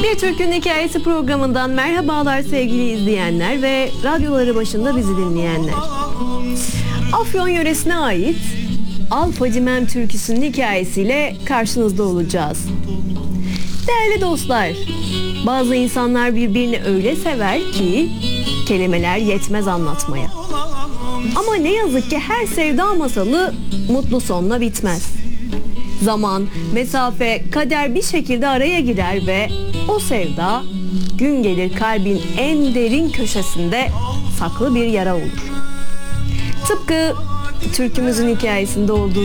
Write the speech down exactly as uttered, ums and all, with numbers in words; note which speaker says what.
Speaker 1: Bir Türk'ün Hikayesi programından merhabalar sevgili izleyenler ve radyoları başında bizi dinleyenler. Afyon yöresine ait Al Fadimem türküsünün hikayesiyle karşınızda olacağız. Değerli dostlar, bazı insanlar birbirini öyle sever ki kelimeler yetmez anlatmaya. Ama ne yazık ki her sevda masalı mutlu sonla bitmez. Zaman, mesafe, kader bir şekilde araya girer ve o sevda gün gelir kalbin en derin köşesinde saklı bir yara olur. Tıpkı türkümüzün hikayesinde olduğu